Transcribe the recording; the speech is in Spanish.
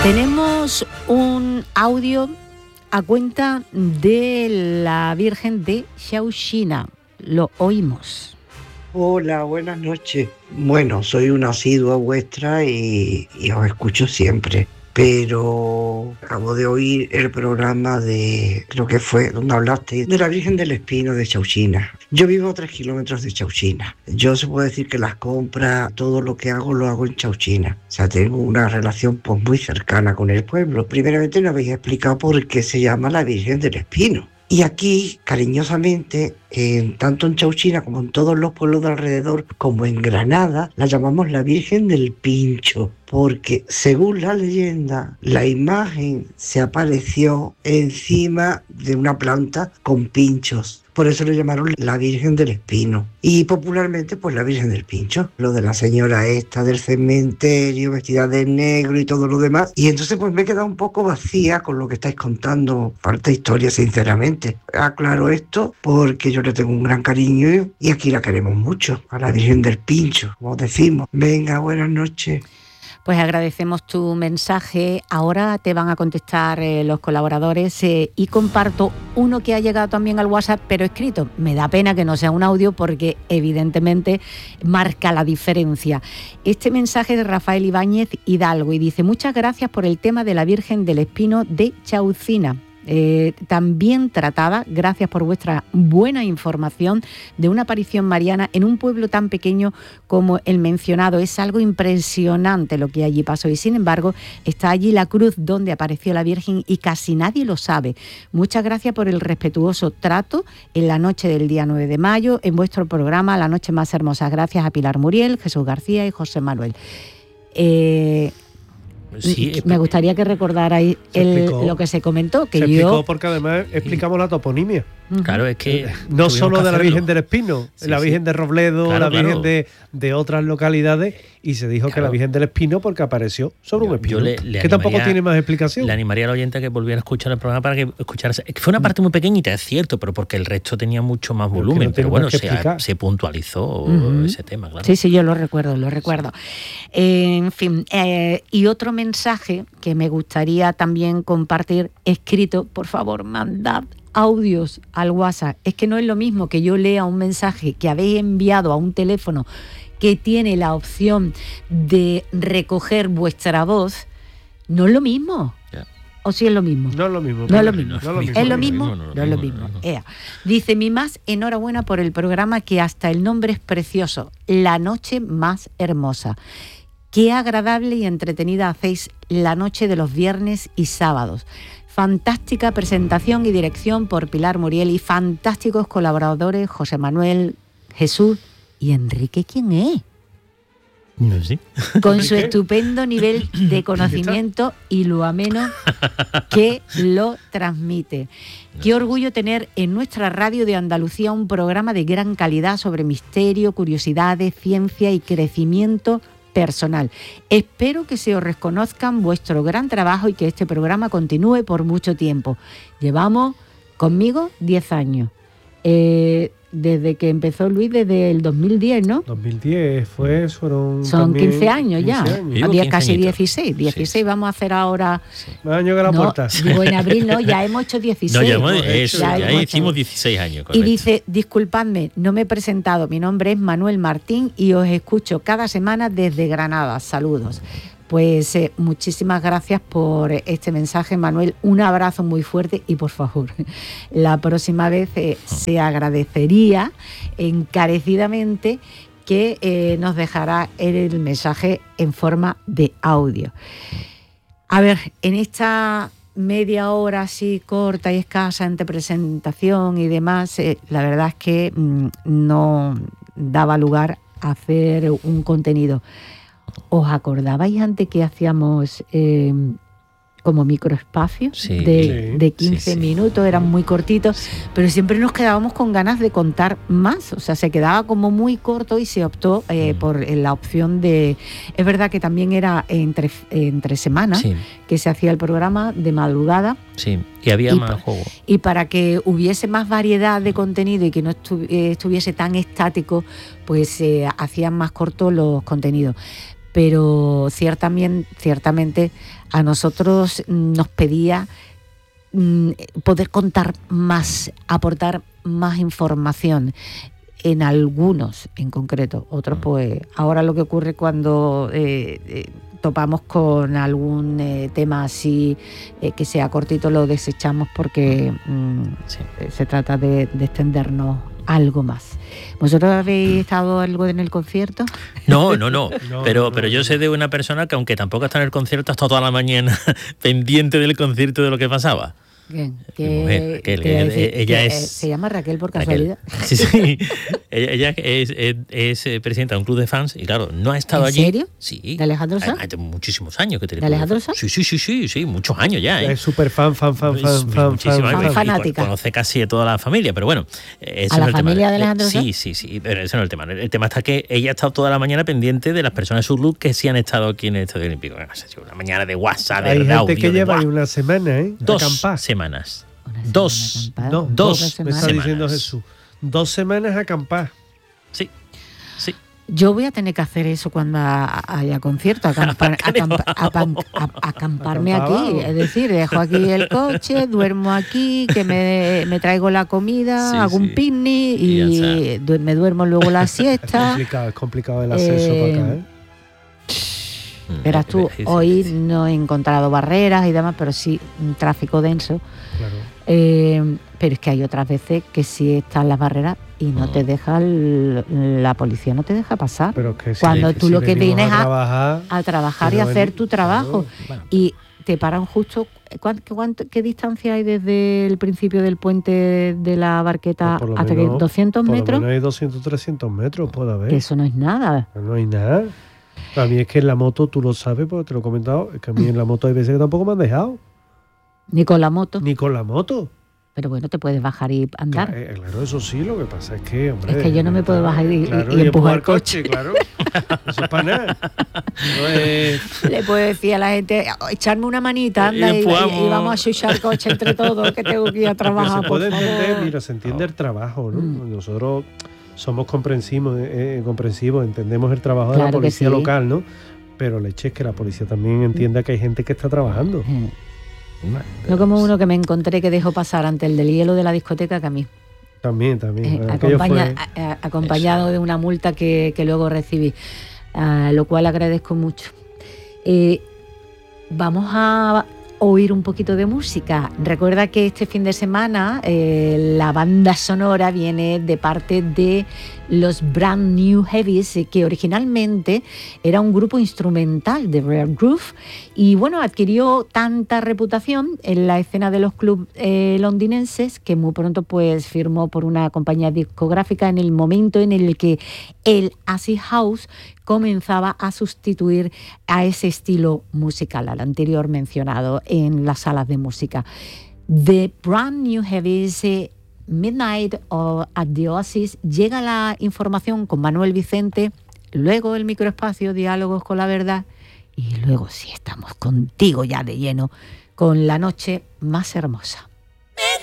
Tenemos un audio a cuenta de la Virgen de Chauchina. Lo oímos. Hola, buenas noches. Bueno, soy una asidua vuestra y os escucho siempre. Pero acabo de oír el programa de, creo que fue, donde hablaste de la Virgen del Espino de Chauchina. Yo vivo a 3 kilómetros de Chauchina. Yo se puede decir que las compras, todo lo que hago, lo hago en Chauchina. O sea, tengo una relación pues muy cercana con el pueblo. Primeramente me habéis explicado por qué se llama la Virgen del Espino. Y aquí, cariñosamente, tanto en Chauchina como en todos los pueblos de alrededor, como en Granada, la llamamos la Virgen del Pincho, porque según la leyenda, la imagen se apareció encima de una planta con pinchos. Por eso le llamaron la Virgen del Espino. Y popularmente, pues la Virgen del Pincho. Lo de la señora esta del cementerio, vestida de negro y todo lo demás. Y entonces pues me he quedado un poco vacía con lo que estáis contando. Falta historia, sinceramente. Aclaro esto porque yo le tengo un gran cariño y aquí la queremos mucho. A la Virgen del Pincho, como decimos. Venga, buenas noches. Pues agradecemos tu mensaje. Ahora te van a contestar los colaboradores y comparto uno que ha llegado también al WhatsApp, pero escrito. Me da pena que no sea un audio porque evidentemente marca la diferencia. Este mensaje de Rafael Ibáñez Hidalgo y dice: muchas gracias por el tema de la Virgen del Espino de Chauchina. También tratada, gracias por vuestra buena información, de una aparición mariana en un pueblo tan pequeño como el mencionado. Es algo impresionante lo que allí pasó y sin embargo está allí la cruz donde apareció la Virgen y casi nadie lo sabe. Muchas gracias por el respetuoso trato en la noche del día 9 de mayo en vuestro programa La Noche Más Hermosa. Gracias a Pilar Muriel, Jesús García y José Manuel. Sí, me gustaría que recordarais lo que se comentó. Que se explicó porque además explicamos la toponimia. Claro, es que no solo de la Virgen del Espino, la Virgen de Robledo, claro, la Virgen de otras localidades, y se dijo que la Virgen del Espino porque apareció sobre un espino. Que tampoco tiene más explicación. Le animaría al oyente a que volviera a escuchar el programa para que escuchara. Fue una parte muy pequeñita, es cierto, pero porque el resto tenía mucho más volumen. Pero bueno, se puntualizó ese tema, claro. Sí, yo lo recuerdo. En fin, y otro mensaje que me gustaría también compartir escrito, por favor, mandad audios al WhatsApp. Es que no es lo mismo que yo lea un mensaje que habéis enviado a un teléfono que tiene la opción de recoger vuestra voz. No es lo mismo. ¿O sí es lo mismo? No es lo mismo. ¿Es lo mismo? No es lo mismo. Dice: mi más enhorabuena por el programa, que hasta el nombre es precioso. La Noche Más Hermosa. Qué agradable y entretenida hacéis la noche de los viernes y sábados. Fantástica presentación y dirección por Pilar Muriel y fantásticos colaboradores José Manuel, Jesús y Enrique. ¿Quién es? No sé. Con su estupendo nivel de conocimiento y lo ameno que lo transmite. Qué orgullo tener en nuestra radio de Andalucía un programa de gran calidad sobre misterio, curiosidades, ciencia y crecimiento personal. Espero que se os reconozcan vuestro gran trabajo y que este programa continúe por mucho tiempo. Llevamos conmigo 10 años. Desde que empezó Luis, desde el 2010, ¿no? 2010 son 15 años ya. Había casi 16. 16 sí. Vamos a hacer ahora. Sí. Más años que la puerta. Digo, en abril no, ya hemos hecho 16. No, ya hicimos 16 años. Correcto. Y dice: disculpadme, no me he presentado. Mi nombre es Manuel Martín y os escucho cada semana desde Granada. Saludos. Pues muchísimas gracias por este mensaje, Manuel. Un abrazo muy fuerte y, por favor, la próxima vez se agradecería encarecidamente que nos dejara el mensaje en forma de audio. A ver, en esta media hora así corta y escasa entre presentación y demás, la verdad es que no daba lugar a hacer un contenido. ¿Os acordabais antes que hacíamos como microespacios de 15 minutos? Eran muy cortitos, pero siempre nos quedábamos con ganas de contar más. O sea, se quedaba como muy corto y se optó por la opción de... Es verdad que también era entre semanas que se hacía el programa de madrugada. Sí, y había más juego. Y para que hubiese más variedad de contenido y que no estuviese tan estático, pues hacían más cortos los contenidos. Pero ciertamente a nosotros nos pedía poder contar más, aportar más información en algunos en concreto. Otros pues ahora lo que ocurre cuando topamos con algún tema así que sea cortito, lo desechamos porque se trata de extendernos algo más. ¿Vosotros habéis estado algo en el concierto? No. Pero yo sé de una persona que, aunque tampoco está en el concierto, ha estado toda la mañana pendiente del concierto, de lo que pasaba. Bien, ella es... ¿Se llama Raquel por casualidad? Raquel. Sí. Ella es presidenta de un club de fans y, claro, no ha estado allí. ¿En serio? Sí. ¿De Alejandro Sanz? Hace muchísimos años que tiene. ¿De Alejandro Sanz? Sí, muchos años ya. Es súper fan. Fanática. Conoce casi a toda la familia, pero bueno. ¿A la familia de Alejandro Sanz? Sí, pero ese no es el tema. El tema está que ella ha estado toda la mañana pendiente de las personas de su club que sí han estado aquí en el Estadio Olímpico. Una mañana de WhatsApp, de audio. Hay gente que lleva ahí una semana, ¿eh? 2 semanas. Dos me está diciendo Jesús. 2 semanas a acampar. Sí. Yo voy a tener que hacer eso cuando haya concierto, acamparme aquí. Es decir, dejo aquí el coche, duermo aquí, que me traigo la comida, hago un picnic y me duermo luego la siesta. Es complicado el acceso para acá, ¿eh? Verás tú, hoy no he encontrado barreras y demás, pero sí un tráfico denso. Claro. Pero es que hay otras veces que sí están las barreras y no te deja, la policía no te deja pasar. Pero que cuando tú lo que vienes a trabajar y hacer tu trabajo. Claro. Y te paran justo. ¿Qué distancia hay desde el principio del puente de la Barqueta hasta que 200 metros? Por lo menos hay 200, 300 metros, puede haber. Que eso no es nada. No hay nada. A mí es que en la moto, tú lo sabes, porque te lo he comentado, es que a mí en la moto hay veces que tampoco me han dejado. Ni con la moto. Pero bueno, te puedes bajar y andar. Claro, eso sí, lo que pasa es que, hombre... Es que yo no me puedo bajar y empujar el coche. Claro, eso es para nada. Le puedo decir a la gente, echarme una manita, anda, y vamos a chuchar el coche entre todos, que tengo que ir a trabajar, por favor. Mira, se entiende el trabajo, ¿no? Nosotros somos comprensivos, entendemos el trabajo de la policía local, ¿no? Pero leche es que la policía también entienda que hay gente que está trabajando. No como uno que me encontré que dejó pasar ante el del hielo de la discoteca, que a mí. También. Acompañado de una multa que luego recibí, lo cual agradezco mucho. Vamos a oír un poquito de música. Recuerda que este fin de semana la banda sonora viene de parte de los Brand New Heavies, que originalmente era un grupo instrumental de Rare Groove y bueno, adquirió tanta reputación en la escena de los clubs londinenses que muy pronto pues firmó por una compañía discográfica en el momento en el que el acid house comenzaba a sustituir a ese estilo musical, al anterior mencionado en las salas de música. The Brand New Heavies, Midnight at the Oasis. Llega la información con Manuel Vicente, luego el microespacio, diálogos con la verdad, y luego sí estamos contigo ya de lleno con la noche más hermosa.